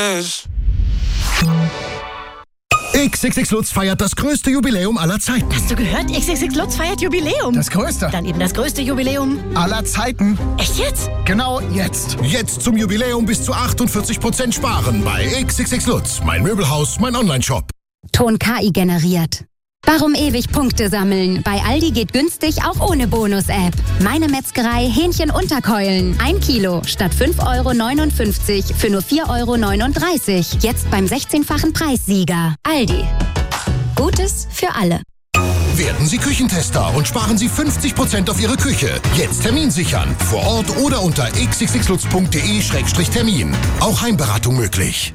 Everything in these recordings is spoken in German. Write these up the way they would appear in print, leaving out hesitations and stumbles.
XXX Lutz feiert das größte Jubiläum aller Zeiten. Hast du gehört? XXX Lutz feiert Jubiläum. Das größte? Dann eben das größte Jubiläum aller Zeiten. Echt jetzt? Genau jetzt. Jetzt zum Jubiläum bis zu 48% sparen bei XXX Lutz. Mein Möbelhaus, mein Onlineshop. Ton KI generiert. Warum ewig Punkte sammeln? Bei Aldi geht günstig auch ohne Bonus-App. Meine Metzgerei Hähnchen-Unterkeulen. 1 Kilo statt 5,59 € für nur 4,39 €. Jetzt beim 16-fachen Preissieger. Aldi. Gutes für alle. Werden Sie Küchentester und sparen Sie 50% auf Ihre Küche. Jetzt Termin sichern. Vor Ort oder unter xxxlutz.de/termin. Auch Heimberatung möglich.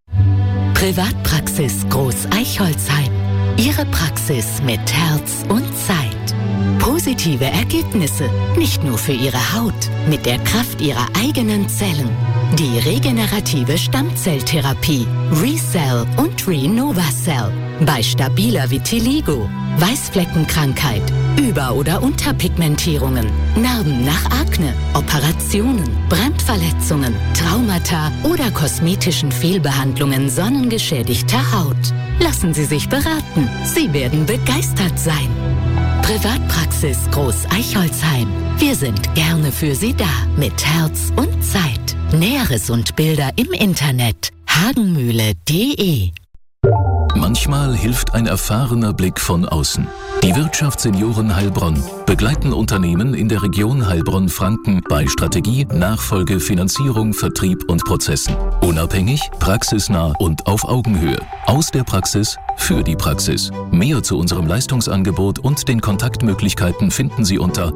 Privatpraxis Groß Eichholzheim. Ihre Praxis mit Herz und Zeit. Positive Ergebnisse, nicht nur für Ihre Haut, mit der Kraft Ihrer eigenen Zellen. Die regenerative Stammzelltherapie ReCell und RenovaCell. Bei stabiler Vitiligo, Weißfleckenkrankheit, Über- oder Unterpigmentierungen, Narben nach Akne, Operationen, Brandverletzungen, Traumata oder kosmetischen Fehlbehandlungen sonnengeschädigter Haut. Lassen Sie sich beraten. Sie werden begeistert sein. Privatpraxis Groß Eichholzheim. Wir sind gerne für Sie da. Mit Herz und Zeit. Näheres und Bilder im Internet. hagenmühle.de. Manchmal hilft ein erfahrener Blick von außen. Die Wirtschaftssenioren Heilbronn begleiten Unternehmen in der Region Heilbronn-Franken bei Strategie, Nachfolge, Finanzierung, Vertrieb und Prozessen. Unabhängig, praxisnah und auf Augenhöhe. Aus der Praxis für die Praxis. Mehr zu unserem Leistungsangebot und den Kontaktmöglichkeiten finden Sie unter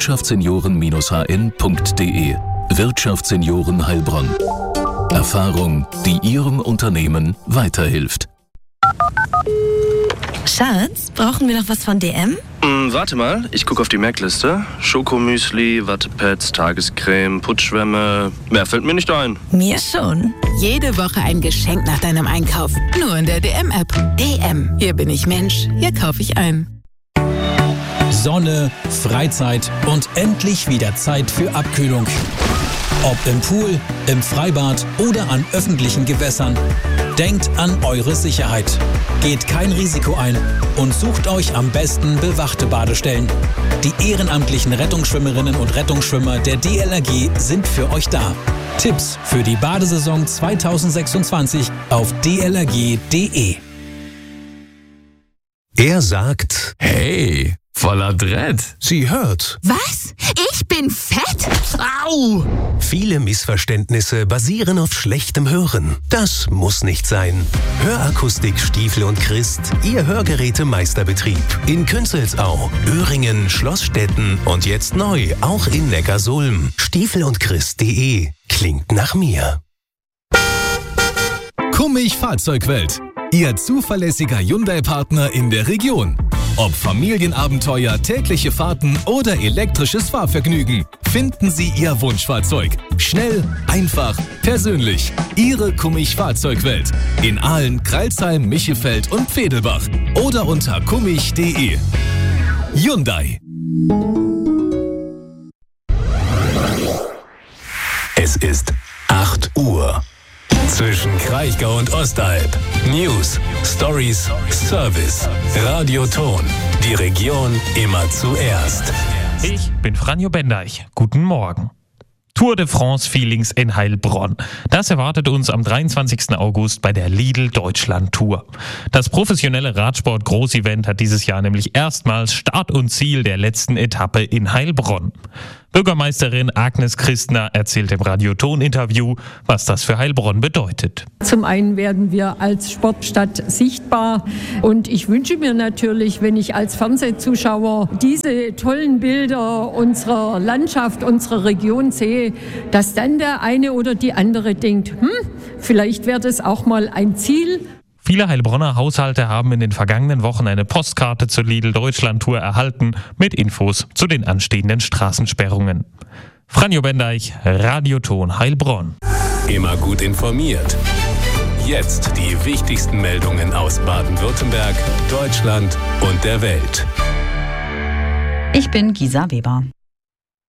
wirtschaftssenioren-hn.de. Wirtschaftssenioren Heilbronn. Erfahrung, die Ihrem Unternehmen weiterhilft. Schatz, brauchen wir noch was von DM? Warte mal, ich gucke auf die Merkliste. Schokomüsli, Wattepads, Tagescreme, Putzschwämme. Mehr fällt mir nicht ein. Mir schon. Jede Woche ein Geschenk nach deinem Einkauf. Nur in der DM-App. DM. Hier bin ich Mensch. Hier kaufe ich ein. Sonne, Freizeit und endlich wieder Zeit für Abkühlung. Ob im Pool, im Freibad oder an öffentlichen Gewässern. Denkt an eure Sicherheit. Geht kein Risiko ein und sucht euch am besten bewachte Badestellen. Die ehrenamtlichen Rettungsschwimmerinnen und Rettungsschwimmer der DLRG sind für euch da. Tipps für die Badesaison 2026 auf dlrg.de. Er sagt, hey, voller Dread. Sie hört. Was? Ich bin fett? Au! Viele Missverständnisse basieren auf schlechtem Hören. Das muss nicht sein. Hörakustik Stiefel und Christ, Ihr Hörgerätemeisterbetrieb. In Künzelsau, Öhringen, Schlossstetten und jetzt neu auch in Neckarsulm. Stiefelundchrist.de klingt nach mir. Kummig Fahrzeugwelt. Ihr zuverlässiger Hyundai-Partner in der Region. Ob Familienabenteuer, tägliche Fahrten oder elektrisches Fahrvergnügen, finden Sie Ihr Wunschfahrzeug. Schnell, einfach, persönlich. Ihre Kummig Fahrzeugwelt. In Aalen, Crailsheim, Michefeld und Pfedelbach. Oder unter kummig.de. Hyundai. Es ist 8 Uhr. Zwischen Kraichgau und Ostalb. News, Stories, Service. Radioton. Die Region immer zuerst. Ich bin Franjo Bendeich. Guten Morgen. Tour de France Feelings in Heilbronn. Das erwartet uns am 23. August bei der Lidl Deutschland Tour. Das professionelle Radsport-Großevent hat dieses Jahr nämlich erstmals Start und Ziel der letzten Etappe in Heilbronn. Bürgermeisterin Agnes Christner erzählt im Radioton-Interview, was das für Heilbronn bedeutet. Zum einen werden wir als Sportstadt sichtbar und ich wünsche mir natürlich, wenn ich als Fernsehzuschauer diese tollen Bilder unserer Landschaft, unserer Region sehe, dass dann der eine oder die andere denkt, vielleicht wäre das auch mal ein Ziel. Viele Heilbronner Haushalte haben in den vergangenen Wochen eine Postkarte zur Lidl Deutschland Tour erhalten mit Infos zu den anstehenden Straßensperrungen. Franjo Bendeich, Radioton Heilbronn. Immer gut informiert. Jetzt die wichtigsten Meldungen aus Baden-Württemberg, Deutschland und der Welt. Ich bin Gisa Weber.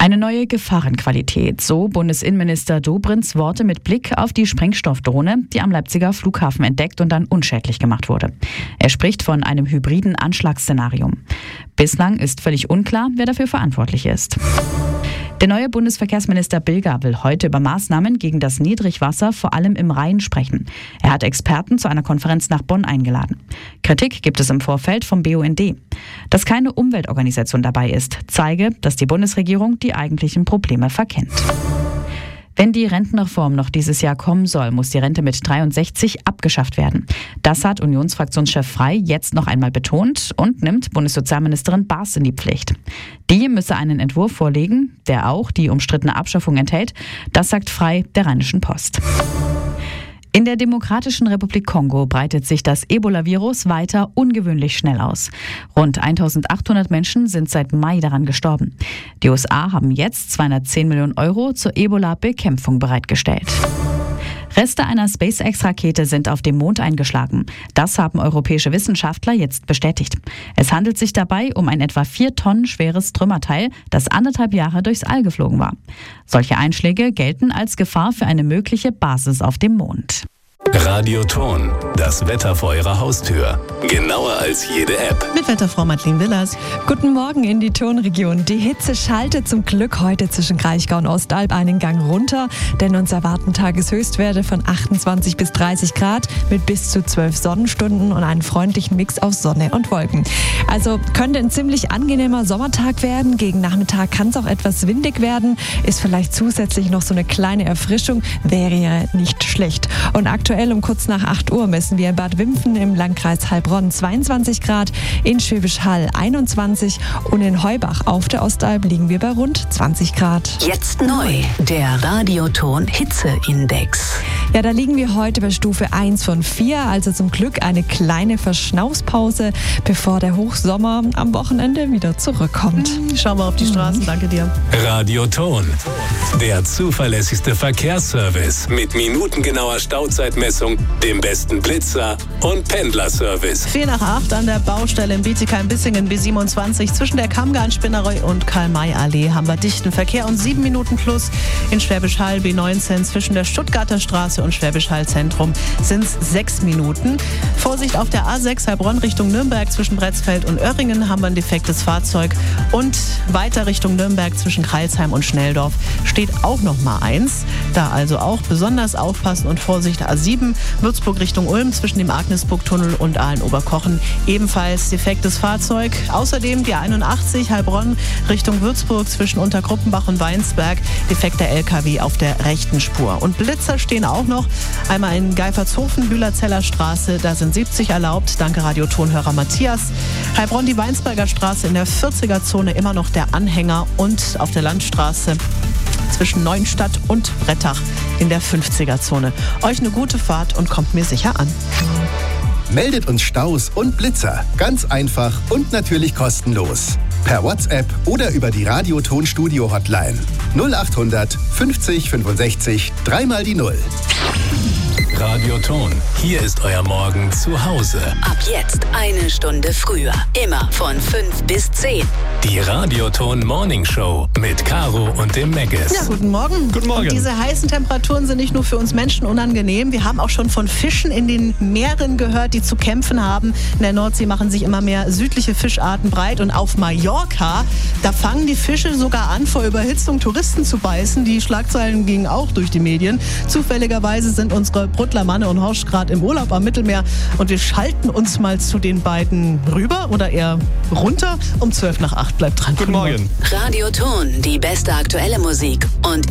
Eine neue Gefahrenqualität, so Bundesinnenminister Dobrins Worte mit Blick auf die Sprengstoffdrohne, die am Leipziger Flughafen entdeckt und dann unschädlich gemacht wurde. Er spricht von einem hybriden Anschlagsszenario. Bislang ist völlig unklar, wer dafür verantwortlich ist. Der neue Bundesverkehrsminister Bilger will heute über Maßnahmen gegen das Niedrigwasser vor allem im Rhein sprechen. Er hat Experten zu einer Konferenz nach Bonn eingeladen. Kritik gibt es im Vorfeld vom BUND. Dass keine Umweltorganisation dabei ist, zeige, dass die Bundesregierung die eigentlichen Probleme verkennt. Wenn die Rentenreform noch dieses Jahr kommen soll, muss die Rente mit 63 abgeschafft werden. Das hat Unionsfraktionschef Frey jetzt noch einmal betont und nimmt Bundessozialministerin Baas in die Pflicht. Die müsse einen Entwurf vorlegen, der auch die umstrittene Abschaffung enthält. Das sagt Frey der Rheinischen Post. In der Demokratischen Republik Kongo breitet sich das Ebola-Virus weiter ungewöhnlich schnell aus. Rund 1800 Menschen sind seit Mai daran gestorben. Die USA haben jetzt 210 Millionen Euro zur Ebola-Bekämpfung bereitgestellt. Reste einer SpaceX-Rakete sind auf dem Mond eingeschlagen. Das haben europäische Wissenschaftler jetzt bestätigt. Es handelt sich dabei um ein etwa 4 Tonnen schweres Trümmerteil, das 1,5 Jahre durchs All geflogen war. Solche Einschläge gelten als Gefahr für eine mögliche Basis auf dem Mond. Radioton, das Wetter vor Ihrer Haustür. Genauer als jede App. Mit Wetterfrau Madeleine Willers. Guten Morgen in die Tonregion. Die Hitze schaltet zum Glück heute zwischen Kraichgau und Ostalb einen Gang runter, denn uns erwarten Tageshöchstwerte von 28 bis 30 Grad mit bis zu 12 Sonnenstunden und einen freundlichen Mix aus Sonne und Wolken. Also könnte ein ziemlich angenehmer Sommertag werden. Gegen Nachmittag kann es auch etwas windig werden. Ist vielleicht zusätzlich noch so eine kleine Erfrischung, wäre ja nicht schlecht. Und aktuell um kurz nach 8 Uhr messen wir in Bad Wimpfen im Landkreis Heilbronn 22 Grad, in Schwäbisch Hall 21 und in Heubach auf der Ostalb liegen wir bei rund 20 Grad. Jetzt neu, der Radioton Hitzeindex. Ja, da liegen wir heute bei Stufe 1 von 4, also zum Glück eine kleine Verschnaufspause, bevor der Hochsommer am Wochenende wieder zurückkommt. Schauen wir auf die Straßen, danke dir. Radioton, der zuverlässigste Verkehrsservice mit minutengenauer Stauzeitmessung, dem besten Blitzer und Pendlerservice. 4 nach 8 an der Baustelle in Bietigheim-Bissingen B27 zwischen der Kammgarn-Spinnerei und Karl-May-Allee haben wir dichten Verkehr und 7 Minuten plus. In Schwäbisch Hall B19 zwischen der Stuttgarter Straße und Schwäbisch Hall Zentrum sind es 6 Minuten. Vorsicht auf der A6 Heilbronn Richtung Nürnberg zwischen Bretzfeld und Öhringen haben wir ein defektes Fahrzeug und weiter Richtung Nürnberg zwischen Kreilsheim und Schnelldorf steht auch noch mal eins. Da also auch besonders aufpassen und Vorsicht A7 Würzburg Richtung Ulm zwischen dem Agnesburg-Tunnel und Aalen-Oberkochen ebenfalls defektes Fahrzeug. Außerdem die 81 Heilbronn Richtung Würzburg zwischen Untergruppenbach und Weinsberg defekter LKW auf der rechten Spur. Und Blitzer stehen auch noch. Einmal in Geifertshofen, Bühlerzeller Straße, da sind 70 erlaubt. Danke Radiotonhörer Matthias. Heilbronn die Weinsberger Straße in der 40er-Zone immer noch der Anhänger und auf der Landstraße zwischen Neuenstadt und Brettach in der 50er-Zone. Euch eine gute Fahrt und kommt mir sicher an. Meldet uns Staus und Blitzer. Ganz einfach und natürlich kostenlos. Per WhatsApp oder über die Radioton-Studio-Hotline. 0800 50 65 3 mal die 0. Radioton, hier ist euer Morgen zu Hause. Ab jetzt 1 Stunde früher. Immer von 5 bis 10. Die Radioton Morning Show mit Caro und dem Meggis. Ja, guten Morgen. Guten Morgen. Und diese heißen Temperaturen sind nicht nur für uns Menschen unangenehm. Wir haben auch schon von Fischen in den Meeren gehört, die zu kämpfen haben. In der Nordsee machen sich immer mehr südliche Fischarten breit. Und auf Mallorca, da fangen die Fische sogar an, vor Überhitzung Touristen zu beißen. Die Schlagzeilen gingen auch durch die Medien. Zufälligerweise sind unsere Bruttler Manne und Horsch gerade im Urlaub am Mittelmeer. Und wir schalten uns mal zu den beiden rüber oder eher runter um 7:55. Bleibt dran. Guten Morgen. Radioton, die beste aktuelle Musik und